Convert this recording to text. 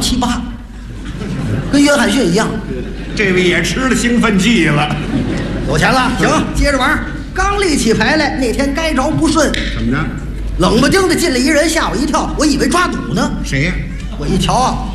7、8，跟约翰逊一样。 这位也吃了兴奋剂了， 有钱了，行，接着玩。刚立起牌来，那天该着不顺， 怎么着？ 冷不丁的进来一人，吓我一跳，我以为抓赌呢。 谁呀？ 我一瞧啊，